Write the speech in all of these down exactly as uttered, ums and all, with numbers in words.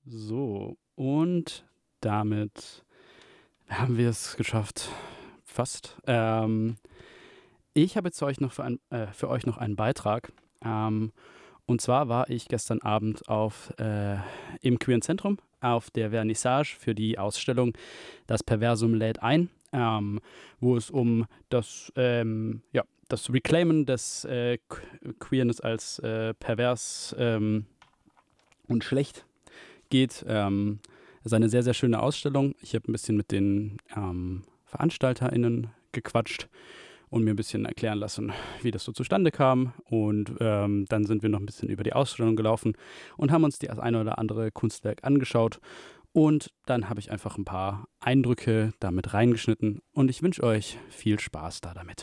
So, und damit haben wir es geschafft. Fast. Ähm, ich habe jetzt für euch noch, für ein, äh, für euch noch einen Beitrag. Ähm, und zwar war ich gestern Abend auf, äh, im Queeren Zentrum auf der Vernissage für die Ausstellung Das Perversum lädt ein, ähm, wo es um das, ähm, ja, das Reclaimen des äh, Que- Queerness als äh, pervers ähm, und schlecht geht. Ähm, es ist eine sehr, sehr schöne Ausstellung. Ich habe ein bisschen mit den ähm, VeranstalterInnen gequatscht und mir ein bisschen erklären lassen, wie das so zustande kam. Und ähm, dann sind wir noch ein bisschen über die Ausstellung gelaufen und haben uns das eine oder andere Kunstwerk angeschaut. Und dann habe ich einfach ein paar Eindrücke damit reingeschnitten. Und ich wünsche euch viel Spaß da damit.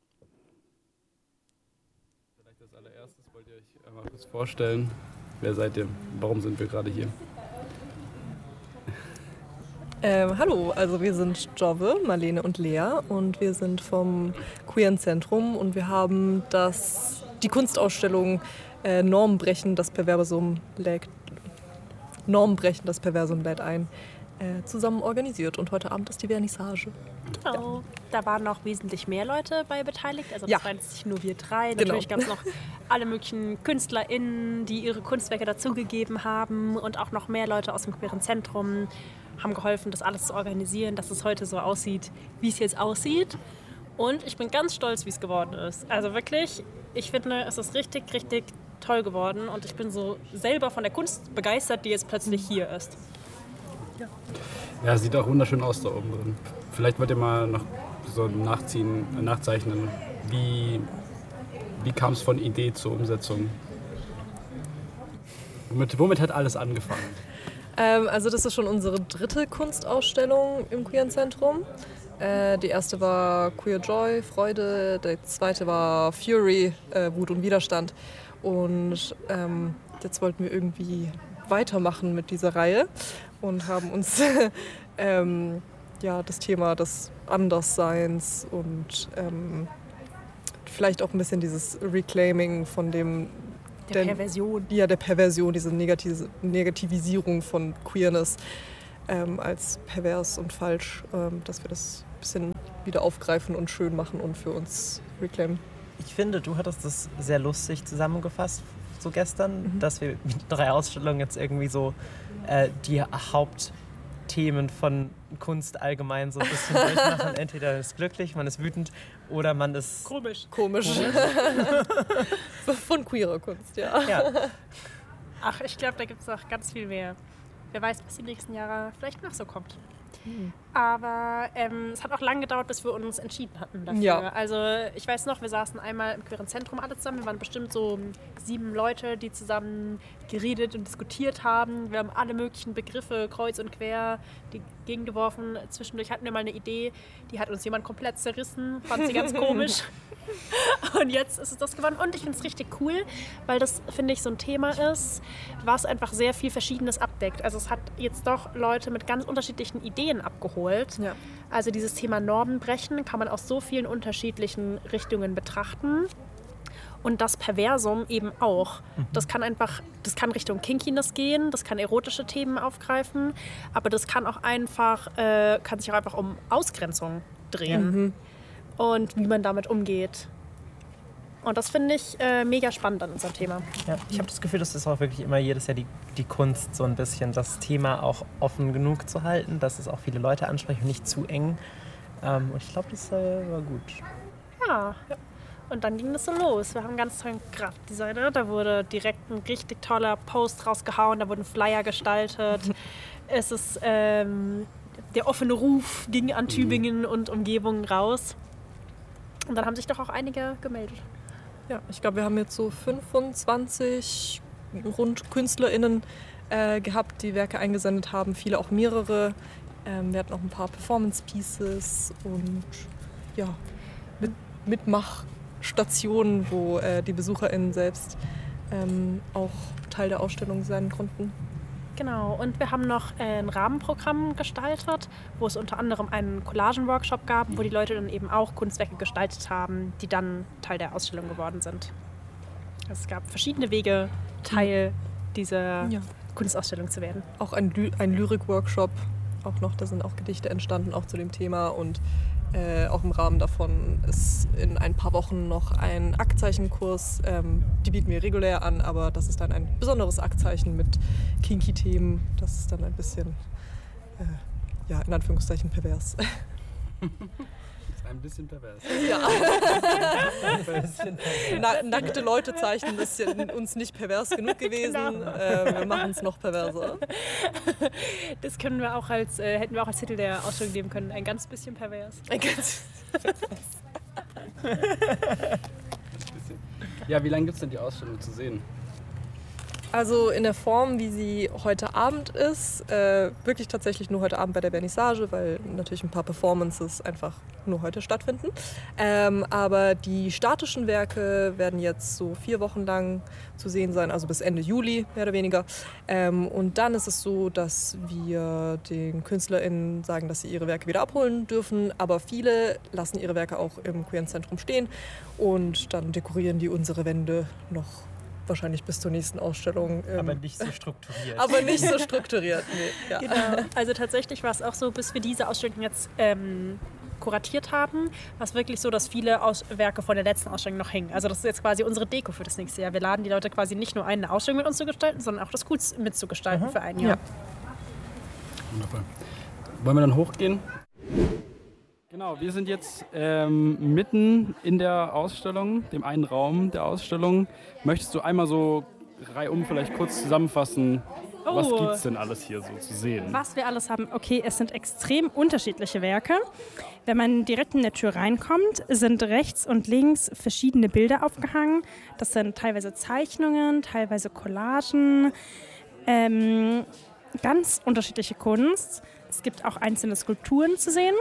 Vielleicht als allererstes wollt ihr euch einmal kurz vorstellen. Wer seid ihr? Warum sind wir gerade hier? Ähm, hallo, also wir sind Jove, Marlene und Lea und wir sind vom Queeren Zentrum und wir haben das, die Kunstausstellung äh, Normbrechen, das Perversum lädt, Normbrechen, das Perversum lädt ein, äh, zusammen organisiert und heute Abend ist die Vernissage. Genau. Da waren noch wesentlich mehr Leute bei beteiligt. Also das Ja. waren jetzt nicht nur wir drei. Genau. Natürlich gab es noch alle möglichen KünstlerInnen, die ihre Kunstwerke dazugegeben haben und auch noch mehr Leute aus dem Queeren Zentrum haben geholfen, das alles zu organisieren, dass es heute so aussieht, wie es jetzt aussieht. Und ich bin ganz stolz, wie es geworden ist. Also wirklich, ich finde, es ist richtig, richtig toll geworden und ich bin so selber von der Kunst begeistert, die jetzt plötzlich hier ist. Ja, sieht auch wunderschön aus da oben drin. Vielleicht wollt ihr mal noch so nachziehen, äh, nachzeichnen, wie, wie kam es von Idee zur Umsetzung? Womit, womit hat alles angefangen? Ähm, also das ist schon unsere dritte Kunstausstellung im Queeren Zentrum. Äh, die erste war Queer Joy, Freude, die zweite war Fury, äh, Wut und Widerstand. Und ähm, jetzt wollten wir irgendwie weitermachen mit dieser Reihe und haben uns ähm, ja, das Thema des Andersseins und ähm, vielleicht auch ein bisschen dieses Reclaiming von dem Der denn- Perversion. Ja, der Perversion, diese Negativ- Negativisierung von Queerness ähm, als pervers und falsch, ähm, dass wir das ein bisschen wieder aufgreifen und schön machen und für uns reclaimen. Ich finde, du hattest das sehr lustig zusammengefasst, so gestern, Mhm. dass wir mit drei Ausstellungen jetzt irgendwie so äh, die Hauptthemen von Kunst allgemein so ein bisschen durchmachen. Entweder man ist glücklich, man ist wütend oder man ist... Komisch. Komisch. Von queerer Kunst, ja. Ja, Ach, ich glaube, da gibt es noch ganz viel mehr. Wer weiß, was die nächsten Jahre vielleicht noch so kommt. Aber ähm, es hat auch lange gedauert, bis wir uns entschieden hatten dafür. Ja. Also ich weiß noch, wir saßen einmal im Queeren Zentrum alle zusammen. Wir waren bestimmt so sieben Leute, die zusammen geredet und diskutiert haben. Wir haben alle möglichen Begriffe kreuz und quer die gegengeworfen. Zwischendurch hatten wir mal eine Idee, die hat uns jemand komplett zerrissen. Fand sie ganz komisch. Und jetzt ist es das geworden. Und ich finde es richtig cool, weil das, finde ich, so ein Thema ist, was einfach sehr viel Verschiedenes abdeckt. Also es hat jetzt doch Leute mit ganz unterschiedlichen Ideen abgeholt. Ja. Also dieses Thema Normenbrechen kann man aus so vielen unterschiedlichen Richtungen betrachten. Und das Perversum eben auch. Das kann einfach, das kann Richtung Kinkiness gehen, das kann erotische Themen aufgreifen, aber das kann auch einfach, äh, kann sich auch einfach um Ausgrenzung drehen und wie man damit umgeht. Und das finde ich äh, mega spannend an unserem Thema. ja. Ich habe das Gefühl, das ist auch wirklich immer jedes Jahr die, die Kunst, so ein bisschen das Thema auch offen genug zu halten, dass es auch viele Leute ansprechen und nicht zu eng. Ähm, und ich glaube, das äh, war gut. Ja. Und dann ging das so los. Wir haben einen ganz tollen Grafikdesigner. Da wurde direkt ein richtig toller Post rausgehauen. Da wurden Flyer gestaltet. Es ist ähm, der offene Ruf ging an Tübingen und Umgebung raus. Und dann haben sich doch auch einige gemeldet. Ja, ich glaube, wir haben jetzt so fünfundzwanzig rund KünstlerInnen äh, gehabt, die Werke eingesendet haben. Viele auch mehrere. Ähm, wir hatten auch ein paar Performance-Pieces und ja, mit, Mitmachstationen, wo äh, die BesucherInnen selbst ähm, auch Teil der Ausstellung sein konnten. Genau, und wir haben noch äh, ein Rahmenprogramm gestaltet, wo es unter anderem einen Collagen-Workshop gab, wo die Leute dann eben auch Kunstwerke gestaltet haben, die dann Teil der Ausstellung geworden sind. Also es gab verschiedene Wege, Teil dieser Ja. Kunstausstellung zu werden. Auch ein, Ly- ein Lyrik-Workshop, auch noch, da sind auch Gedichte entstanden, auch zu dem Thema. Und äh, auch im Rahmen davon ist in ein paar Wochen noch ein Aktzeichenkurs. Ähm, die bieten wir regulär an, aber das ist dann ein besonderes Aktzeichen mit Kinky-Themen. Das ist dann ein bisschen, äh, ja, in Anführungszeichen pervers. Ein bisschen pervers. Ja. Na, nackte Leute zeichnen ist ja uns nicht pervers genug gewesen. Genau. Äh, wir machen es noch perverser. Das können wir auch als, äh, hätten wir auch als Titel der Ausstellung nehmen können. Ein ganz bisschen pervers. Ein ganz Ja, wie lange gibt es denn die Ausstellung zu sehen? Also in der Form, wie sie heute Abend ist, äh, wirklich tatsächlich nur heute Abend bei der Vernissage, weil natürlich ein paar Performances einfach nur heute stattfinden. Ähm, aber die statischen Werke werden jetzt so vier Wochen lang zu sehen sein, also bis Ende Juli mehr oder weniger. Ähm, und dann ist es so, dass wir den KünstlerInnen sagen, dass sie ihre Werke wieder abholen dürfen, aber viele lassen ihre Werke auch im Queeren Zentrum stehen und dann dekorieren die unsere Wände noch wahrscheinlich bis zur nächsten Ausstellung. Ähm, Aber nicht so strukturiert. aber nicht so strukturiert, nee. Ja. Genau. Also tatsächlich war es auch so, bis wir diese Ausstellung jetzt ähm, kuratiert haben, war es wirklich so, dass viele Aus- Werke von der letzten Ausstellung noch hängen. Also das ist jetzt quasi unsere Deko für das nächste Jahr. Wir laden die Leute quasi nicht nur ein, eine Ausstellung mit uns zu gestalten, sondern auch das Kunst mitzugestalten Mhm. für ein Jahr. Ja. Wundervoll. Wollen wir dann hochgehen? Genau, wir sind jetzt ähm, mitten in der Ausstellung, dem einen Raum der Ausstellung. Möchtest du einmal so reihum vielleicht kurz zusammenfassen, Oh. was gibt es denn alles hier so zu sehen? Was wir alles haben, okay, es sind extrem unterschiedliche Werke. Wenn man direkt in der Tür reinkommt, sind rechts und links verschiedene Bilder aufgehangen. Das sind teilweise Zeichnungen, teilweise Collagen, ähm, ganz unterschiedliche Kunst. Es gibt auch einzelne Skulpturen zu sehen.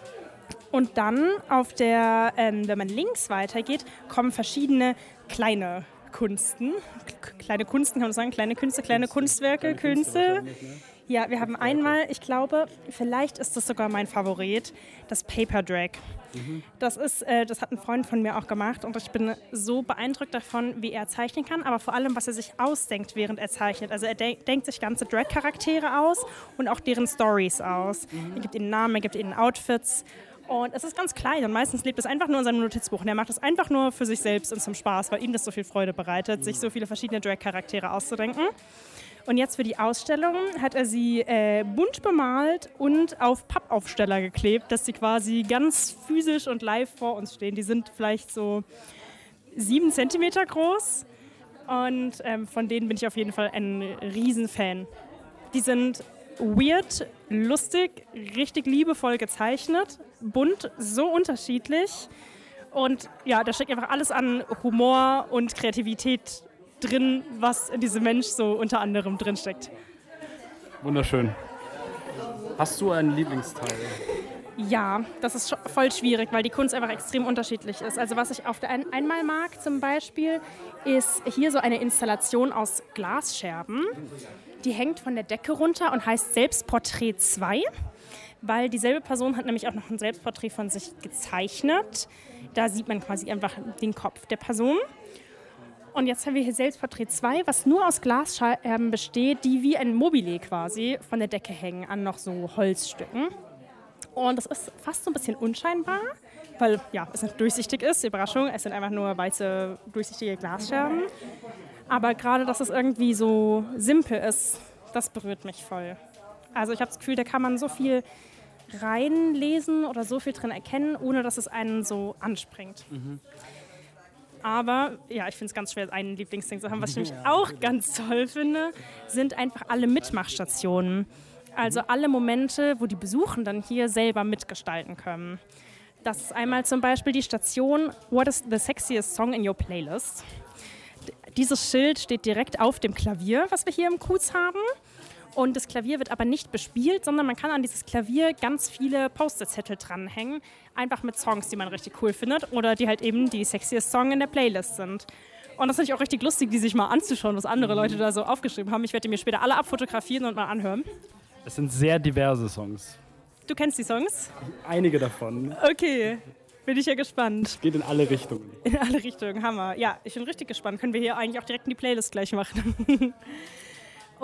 Und dann auf der, ähm, wenn man links weitergeht, kommen verschiedene kleine Kunsten. K- kleine Kunsten kann man sagen, kleine Künste, kleine Kunstwerke, Künste. Ja, wir haben einmal, ich glaube, vielleicht ist das sogar mein Favorit, das Paper Drag. Das ist, äh, das hat ein Freund von mir auch gemacht und ich bin so beeindruckt davon, wie er zeichnen kann, aber vor allem, was er sich ausdenkt, während er zeichnet. Also er de- denkt sich ganze Drag-Charaktere aus und auch deren Stories aus. Er gibt ihnen Namen, er gibt ihnen Outfits. Und es ist ganz klein und meistens lebt es einfach nur in seinem Notizbuch. Und er macht es einfach nur für sich selbst und zum Spaß, weil ihm das so viel Freude bereitet, sich so viele verschiedene Drag-Charaktere auszudenken. Und jetzt für die Ausstellung hat er sie äh, bunt bemalt und auf Pappaufsteller geklebt, dass sie quasi ganz physisch und live vor uns stehen. Die sind vielleicht so sieben Zentimeter groß und ähm, von denen bin ich auf jeden Fall ein Riesenfan. Die sind weird, lustig, richtig liebevoll gezeichnet, bunt, so unterschiedlich. Und ja, da steckt einfach alles an Humor und Kreativität drin, was in diesem Mensch so unter anderem drinsteckt. Wunderschön. Hast du einen Lieblingsteil? Ja, das ist sch- voll schwierig, weil die Kunst einfach extrem unterschiedlich ist. Also was ich auf der ein- einmal mag zum Beispiel, ist hier so eine Installation aus Glasscherben. Die hängt von der Decke runter und heißt Selbstporträt zwei, weil dieselbe Person hat nämlich auch noch ein Selbstporträt von sich gezeichnet. Da sieht man quasi einfach den Kopf der Person. Und jetzt haben wir hier Selbstporträt zwei, was nur aus Glasscherben besteht, die wie ein Mobile quasi von der Decke hängen an noch so Holzstücken. Und das ist fast so ein bisschen unscheinbar, weil ja, es nicht durchsichtig ist. Überraschung, es sind einfach nur weiße, durchsichtige Glasscherben. Aber gerade, dass es irgendwie so simpel ist, das berührt mich voll. Also ich habe das Gefühl, da kann man so viel reinlesen oder so viel drin erkennen, ohne dass es einen so anspringt. Mhm. Aber ja, ich finde es ganz schwer, einen Lieblingsding zu haben. Was ich nämlich auch ganz toll finde, sind einfach alle Mitmachstationen. Also alle Momente, wo die Besuchenden hier selber mitgestalten können. Das ist einmal zum Beispiel die Station What is the sexiest song in your playlist? Dieses Schild steht direkt auf dem Klavier, was wir hier im Kuhz haben. Und das Klavier wird aber nicht bespielt, sondern man kann an dieses Klavier ganz viele Post-it-Zettel dranhängen. Einfach mit Songs, die man richtig cool findet oder die halt eben die sexiest Song in der Playlist sind. Und das finde ich auch richtig lustig, die sich mal anzuschauen, was andere Leute da so aufgeschrieben haben. Ich werde die mir später alle abfotografieren und mal anhören. Es sind sehr diverse Songs. Du kennst die Songs? Einige davon. Okay, bin ich ja gespannt. Geht in alle Richtungen. In alle Richtungen, Hammer. Ja, ich bin richtig gespannt. Können wir hier eigentlich auch direkt in die Playlist gleich machen.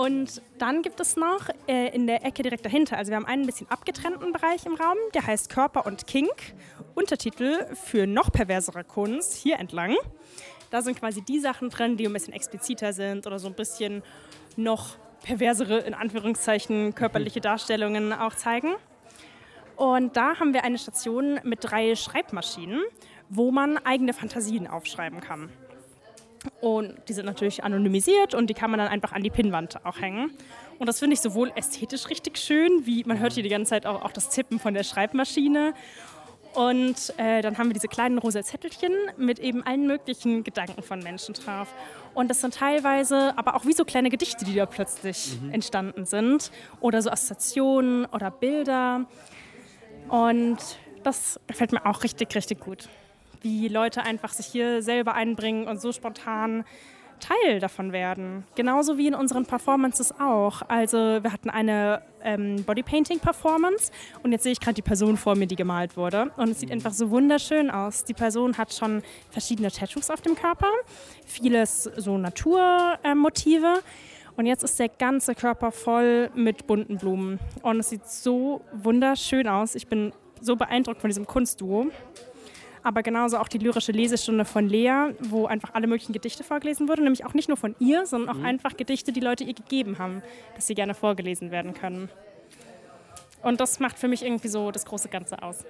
Und dann gibt es noch äh, in der Ecke direkt dahinter, also wir haben einen ein bisschen abgetrennten Bereich im Raum, der heißt Körper und Kink, Untertitel für noch perversere Kunst, hier entlang. Da sind quasi die Sachen drin, die ein bisschen expliziter sind oder so ein bisschen noch perversere, in Anführungszeichen, körperliche Darstellungen auch zeigen. Und da haben wir eine Station mit drei Schreibmaschinen, wo man eigene Fantasien aufschreiben kann. Und die sind natürlich anonymisiert und die kann man dann einfach an die Pinnwand auch hängen. Und das finde ich sowohl ästhetisch richtig schön, wie man hört hier die ganze Zeit auch, auch das Tippen von der Schreibmaschine. Und äh, dann haben wir diese kleinen rosa Zettelchen mit eben allen möglichen Gedanken von Menschen drauf. Und das sind teilweise aber auch wie so kleine Gedichte, die da plötzlich mhm. entstanden sind. Oder so Assoziationen oder Bilder. Und das gefällt mir auch richtig, richtig gut. Wie Leute einfach sich hier selber einbringen und so spontan Teil davon werden. Genauso wie in unseren Performances auch. Also wir hatten eine ähm, Bodypainting-Performance und jetzt sehe ich gerade die Person vor mir, die gemalt wurde. Und es sieht einfach so wunderschön aus. Die Person hat schon verschiedene Tattoos auf dem Körper, vieles so Naturmotive. Äh, und jetzt ist der ganze Körper voll mit bunten Blumen. Und es sieht so wunderschön aus. Ich bin so beeindruckt von diesem Kunstduo. Aber genauso auch die lyrische Lesestunde von Lea, wo einfach alle möglichen Gedichte vorgelesen wurden. Nämlich auch nicht nur von ihr, sondern auch mhm. einfach Gedichte, die Leute ihr gegeben haben, dass sie gerne vorgelesen werden können. Und das macht für mich irgendwie so das große Ganze aus.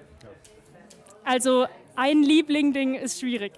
Also ein Liebling-Ding ist schwierig.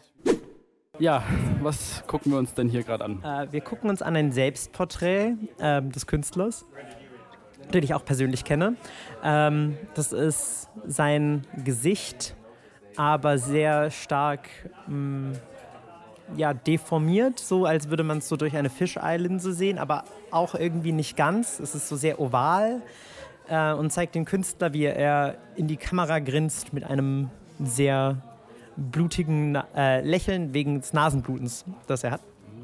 Ja, was gucken wir uns denn hier gerade an? Äh, wir gucken uns an ein Selbstporträt äh, des Künstlers, den ich auch persönlich kenne. Ähm, das ist sein Gesicht, aber sehr stark mh, ja, deformiert, so als würde man es so durch eine Fischeilinse sehen, aber auch irgendwie nicht ganz. Es ist so sehr oval äh, und zeigt den Künstler, wie er in die Kamera grinst mit einem sehr blutigen äh, Lächeln wegen des Nasenblutens, das er hat.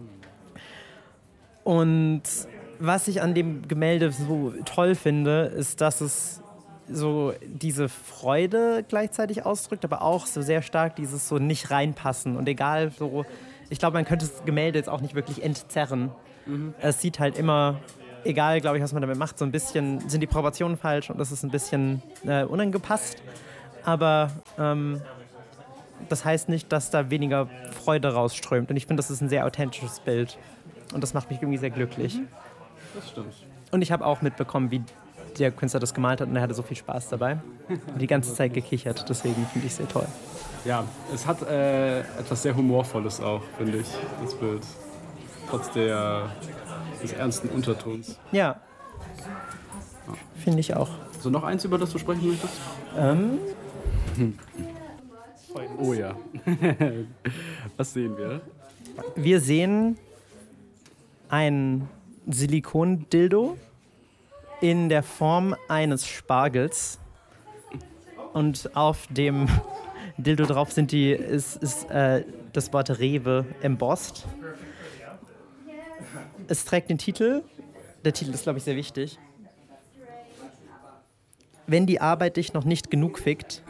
Und was ich an dem Gemälde so toll finde, ist, dass es so diese Freude gleichzeitig ausdrückt, aber auch so sehr stark dieses so nicht reinpassen. Und egal, so, ich glaube, man könnte das Gemälde jetzt auch nicht wirklich entzerren. Mhm. Es sieht halt immer, egal, glaube ich, was man damit macht, so ein bisschen, sind die Proportionen falsch und das ist ein bisschen äh, unangepasst. Aber ähm, das heißt nicht, dass da weniger Freude rausströmt. Und ich finde, das ist ein sehr authentisches Bild. Und das macht mich irgendwie sehr glücklich. Mhm. Das stimmt. Und ich habe auch mitbekommen, wie der Künstler das gemalt hat und er hatte so viel Spaß dabei. Und die ganze Zeit gekichert, deswegen finde ich es sehr toll. Ja, es hat äh, etwas sehr Humorvolles auch, finde ich, das Bild. Trotz der, des ernsten Untertons. Ja, ja. Finde ich auch. So, noch eins, über das du sprechen möchtest? Ähm. Oh ja. Was sehen wir? Wir sehen ein Silikon-Dildo in der Form eines Spargels. Und auf dem Dildo drauf sind die, ist, ist äh, das Wort Rewe embossed. Es trägt den Titel, der Titel ist, glaube ich, sehr wichtig. Wenn die Arbeit dich noch nicht genug fickt.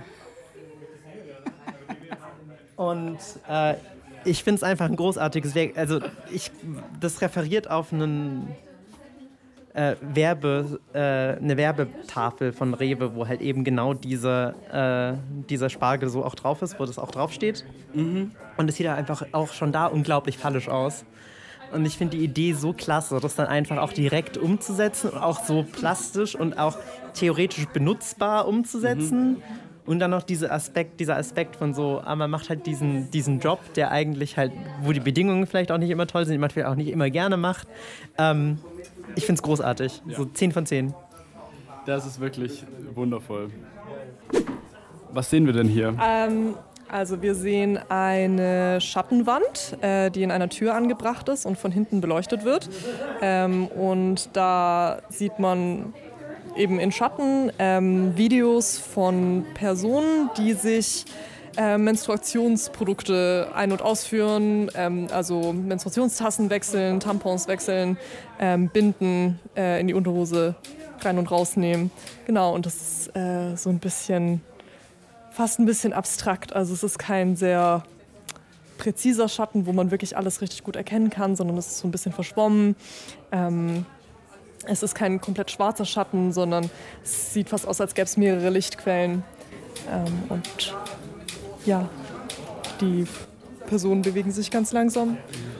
Und äh, ich finde es einfach ein großartiges Werk. Also ich, das referiert auf einen Äh, Werbe, äh, eine Werbetafel von Rewe, wo halt eben genau diese, äh, dieser Spargel so auch drauf ist, wo das auch draufsteht. Mhm. Und es sieht halt einfach auch schon da unglaublich fallisch aus. Und ich finde die Idee so klasse, das dann einfach auch direkt umzusetzen und auch so plastisch und auch theoretisch benutzbar umzusetzen. Mhm. Und dann noch diese Aspekt, dieser Aspekt von so, ah, man macht halt diesen, diesen Job, der eigentlich halt, wo die Bedingungen vielleicht auch nicht immer toll sind, die man vielleicht auch nicht immer gerne macht. Ähm, Ich finde es großartig. Ja. So zehn von zehn. Das ist wirklich wundervoll. Was sehen wir denn hier? Ähm, also wir sehen eine Schattenwand, äh, die in einer Tür angebracht ist und von hinten beleuchtet wird. Ähm, und da sieht man eben in Schatten ähm, Videos von Personen, die sich Äh, Menstruationsprodukte ein- und ausführen, ähm, also Menstruationstassen wechseln, Tampons wechseln, ähm, Binden äh, in die Unterhose rein und rausnehmen. Genau, und das ist äh, so ein bisschen, fast ein bisschen abstrakt. Also es ist kein sehr präziser Schatten, wo man wirklich alles richtig gut erkennen kann, sondern es ist so ein bisschen verschwommen. Ähm, es ist kein komplett schwarzer Schatten, sondern es sieht fast aus, als gäbe es mehrere Lichtquellen. Ähm, und ja, die Personen bewegen sich ganz langsam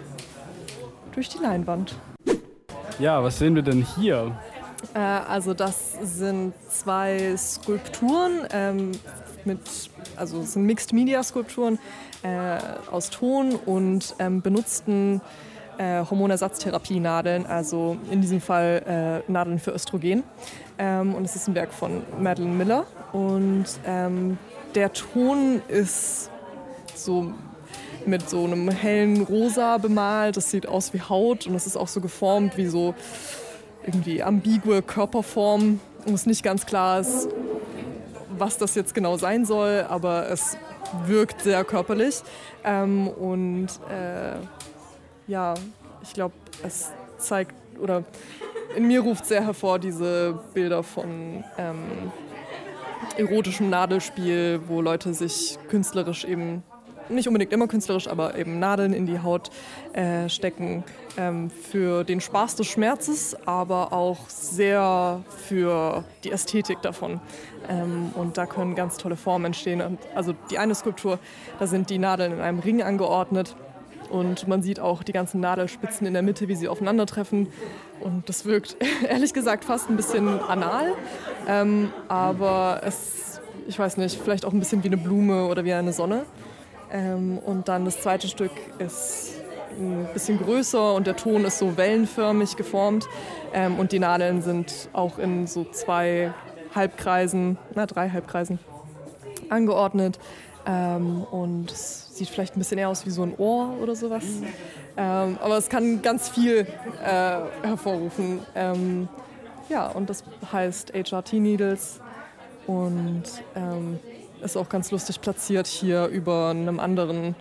durch die Leinwand. Ja, was sehen wir denn hier? Äh, also das sind zwei Skulpturen, ähm, mit, also es sind Mixed-Media-Skulpturen äh, aus Ton und ähm, benutzten äh, Hormonersatztherapienadeln, also in diesem Fall äh, Nadeln für Östrogen. Ähm, und es ist ein Werk von Madeline Miller. Und ähm, der Ton ist so mit so einem hellen Rosa bemalt. Das sieht aus wie Haut und es ist auch so geformt wie so irgendwie ambigue Körperform. Und es nicht ganz klar ist, was das jetzt genau sein soll, aber es wirkt sehr körperlich. Ähm, und äh, ja, ich glaube, es zeigt, oder in mir ruft sehr hervor diese Bilder von ähm, erotischem Nadelspiel, wo Leute sich künstlerisch eben, nicht unbedingt immer künstlerisch, aber eben Nadeln in die Haut äh, stecken, ähm, für den Spaß des Schmerzes, aber auch sehr für die Ästhetik davon. Ähm, und da können ganz tolle Formen entstehen. Und also die eine Skulptur, da sind die Nadeln in einem Ring angeordnet und man sieht auch die ganzen Nadelspitzen in der Mitte, wie sie aufeinandertreffen. Und das wirkt ehrlich gesagt fast ein bisschen anal, ähm, aber es, ich weiß nicht, vielleicht auch ein bisschen wie eine Blume oder wie eine Sonne. Ähm, und dann das zweite Stück ist ein bisschen größer und der Ton ist so wellenförmig geformt. Ähm, und die Nadeln sind auch in so zwei Halbkreisen, na drei Halbkreisen angeordnet. Ähm, und es sieht vielleicht ein bisschen eher aus wie so ein Ohr oder sowas. Ähm, aber es kann ganz viel äh, hervorrufen. Ähm, ja, und das heißt H R T Needles und ähm, ist auch ganz lustig platziert hier über einem anderen.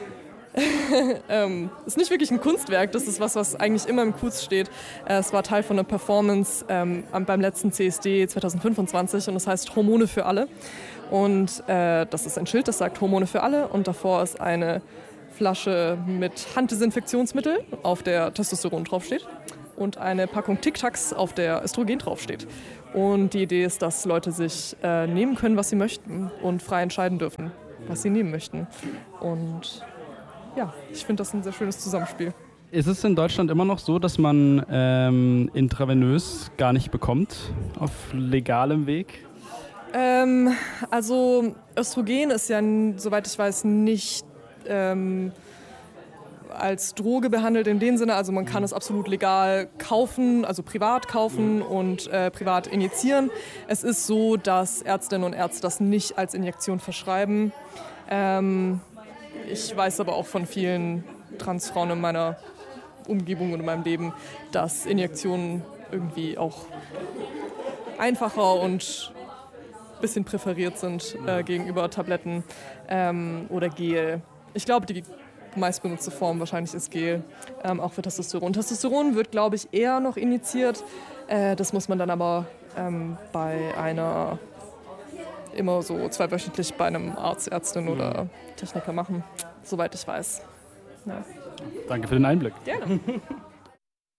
ähm, ist nicht wirklich ein Kunstwerk, das ist was, was eigentlich immer im Kuz steht. Äh, es war Teil von einer Performance ähm, beim letzten C S D zwanzig fünfundzwanzig und das heißt Hormone für alle. Und äh, das ist ein Schild, das sagt Hormone für alle und davor ist eine Flasche mit Handdesinfektionsmittel, auf der Testosteron draufsteht und eine Packung Tic Tacs, auf der Östrogen draufsteht. Und die Idee ist, dass Leute sich äh, nehmen können, was sie möchten und frei entscheiden dürfen, was sie nehmen möchten. Und ja, ich finde das ein sehr schönes Zusammenspiel. Ist es in Deutschland immer noch so, dass man ähm, intravenös gar nicht bekommt, auf legalem Weg? Ähm, also Östrogen ist ja, soweit ich weiß, nicht ähm, als Droge behandelt in dem Sinne. Also man kann es absolut legal kaufen, also privat kaufen und äh, privat injizieren. Es ist so, dass Ärztinnen und Ärzte das nicht als Injektion verschreiben. Ähm, ich weiß aber auch von vielen Transfrauen in meiner Umgebung und in meinem Leben, dass Injektionen irgendwie auch einfacher und ein bisschen präferiert sind äh, gegenüber Tabletten ähm, oder Gel. Ich glaube, die meistbenutzte Form wahrscheinlich ist Gel, ähm, auch für Testosteron. Testosteron wird, glaube ich, eher noch injiziert. Äh, das muss man dann aber ähm, bei einer, immer so zweiwöchentlich bei einem Arzt, Ärztin oder Techniker machen, soweit ich weiß. Ja. Danke für den Einblick. Gerne.